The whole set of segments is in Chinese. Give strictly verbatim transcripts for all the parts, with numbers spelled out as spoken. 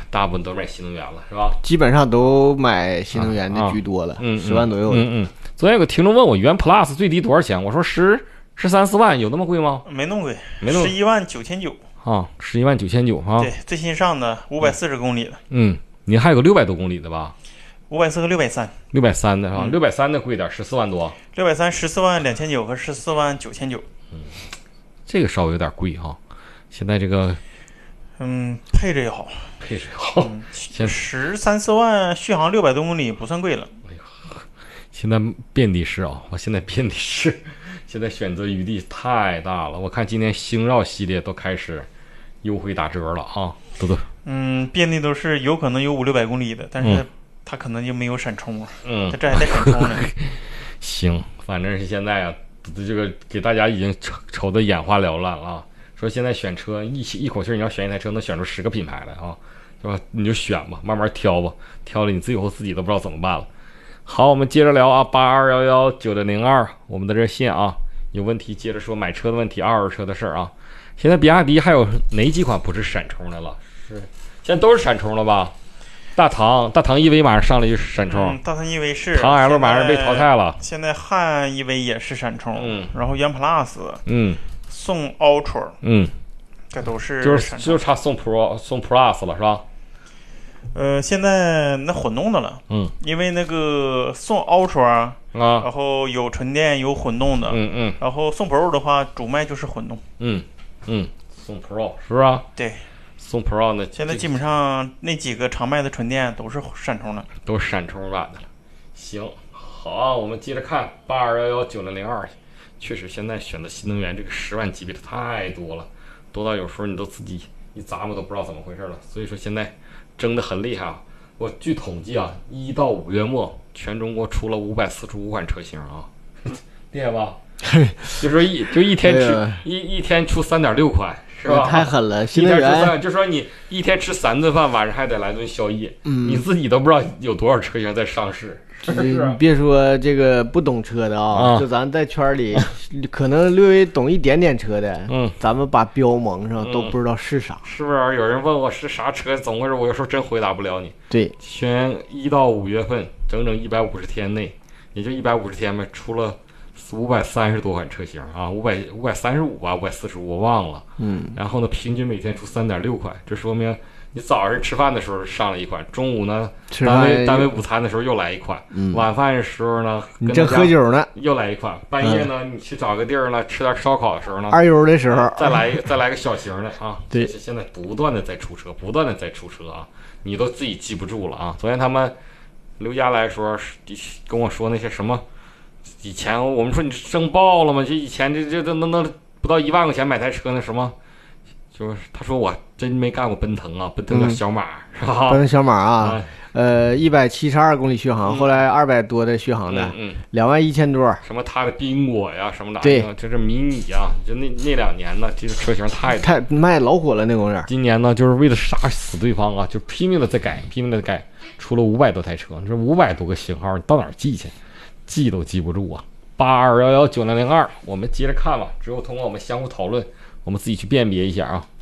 大部分都买新能源了，是吧？ 基本上都买新能源的居多了，嗯，十万左右。 嗯嗯。昨天有个听众问我，元 Plus 最低多少钱？我说十十三四万，有那么贵吗？ 没那么贵， 没那么十一万九千九。 啊，十一万九千九啊。 对，最新上的五百四十公里的。 嗯，你还有个六百多公里的吧？ 五百四和六百三。 六百三的啊，六百三的贵点，十四万多。 六百三十四万两千九和十四万九千九。 嗯，这个稍微有点贵哈。现在这个。 嗯，配置也好， 配置也好， 嗯、十三四万续航六百多公里不算贵了。 哎呀，现在遍地是啊！我现在遍地是，现在选择余地太大了。我看今年星绕系列都开始优惠打折了啊，豆豆。 嗯，遍地都是，有可能有五六百公里的，但是它可能就没有闪充。 嗯， 它这还带闪充呢。 行，反正是现在啊，这个给大家已经愁愁得眼花缭乱了啊。说现在选车一起一口气，你要选一台车能选出十个品牌来啊，是吧？你就选吧，慢慢挑吧，挑了你最后自己都不知道怎么办了。好，我们接着聊啊，八二幺幺九零零二，我们的热线啊，有问题接着说买车的问题，二手车的事儿啊。现在比亚迪还有哪几款不是闪充的了？是现在都是闪充了吧？大唐大唐 E V 马上上来就是闪充， 嗯，大唐 E V 是， 唐 L 马上被淘汰了。 现在汉 E V 也是闪充， 嗯， 然后元 Plus， 嗯。 宋 Ultra， 嗯， 这都是就是就差宋 Pro 宋 Plus 了，是吧？ 呃，现在那混动的了， 嗯， 因为那个宋 Ultra 啊， 然后有纯电有混动的， 嗯嗯， 然后宋 Pro 的话主卖就是混动， 嗯嗯，宋 Pro 是不是？ 对， 宋 Pro 呢， 现在基本上那几个常卖的纯电都是闪充的， 都是闪充版的了。行，好啊，我们接着看八二幺幺九零零二。确实，现在选择新能源这个十万级别的太多了，多到有时候你都自己一咂摸都不知道怎么回事了。所以说现在争得很厉害啊！我据统计啊，一到五月末，全中国出了五百四十五款车型啊，厉害吧？就说一就一天吃、哎、一一天出三点六款，是吧？ 太狠了！新能源就说你一天吃三顿饭，晚上还得来顿宵夜，嗯，你自己都不知道有多少车型在上市。是是你别说这个不懂车的啊，啊就咱在圈里可能略微懂一点点车的，嗯，咱们把标蒙上都不知道是啥， 嗯、是不是？有人问我是啥车，怎么回事？我有时候真回答不了你。 对， 选一到五月份，整整一百五十天内，也就一百五十天呗，出了五百三十多款车型啊，五百五百三十五吧，五百四十五我忘了，嗯，然后呢，平均每天出三点六款，这说明。你早上吃饭的时候上了一款，中午呢单位单位午餐的时候又来一款，嗯、晚饭的时候呢你正喝酒呢又来一款，半夜呢、嗯、你去找个地儿呢吃点烧烤的时候呢， 二优的时候再来一再来个小型的啊， 对， 现在不断的在出车，不断的在出车啊，你都自己记不住了啊。昨天他们刘家来说跟我说那些什么，以前我们说你升爆了吗？就以前这这这能能不到一万块钱买台车那什么。就是他说我真没干过奔腾啊，奔腾叫小马、嗯、是吧？ 奔腾小马啊，嗯、呃，一百七十二公里续航，嗯、后来二百多的续航的， 嗯， 两、嗯、万一千多。 什么他的宾果呀，什么的， 对， 这是迷你啊，就那那两年呢，这个车型太太卖老火了那玩意儿。 今年呢，就是为了杀死对方啊，就拼命的在改，拼命的改，出了五百多台车，你说五百多个型号，你到哪儿记去？记都记不住啊。八二幺幺九零零二，我们接着看吧，只有通过我们相互讨论。我们自己去辨别一下啊。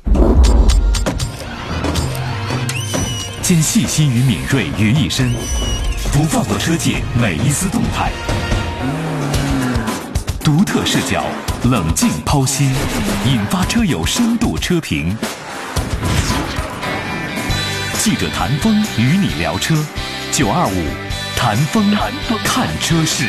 将细心与敏锐于一身，不放过车界每一丝动态。独特视角，冷静剖析，引发车友深度车评。记者谭峰与你聊车，九二五谭峰看车事。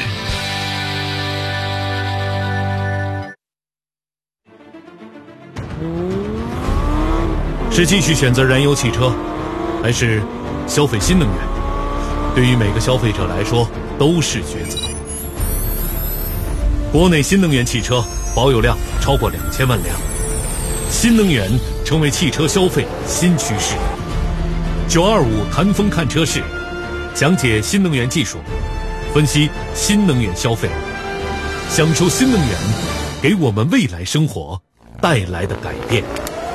是继续选择燃油汽车，还是消费新能源？对于每个消费者来说都是抉择。国内新能源汽车保有量超过两千万辆，新能源成为汽车消费新趋势。九二五谭峰看车事，讲解新能源技术，分析新能源消费，享受新能源给我们未来生活带来的改变。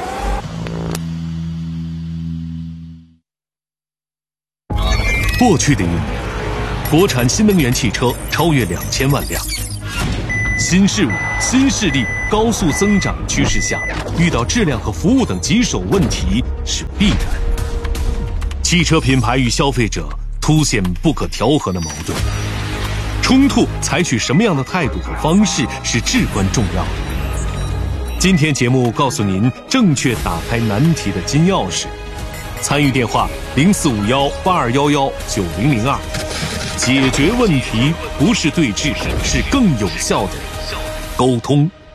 过去的一年，国产新能源汽车超越两千万辆。新事物、新势力高速增长趋势下，遇到质量和服务等棘手问题是必然。 汽车品牌与消费者凸显不可调和的矛盾。冲突采取什么样的态度和方式是至关重要的。今天节目告诉您正确打开难题的金钥匙。参与电话零四五幺八二幺幺九零零二。解决问题不是对峙，是更有效的沟通。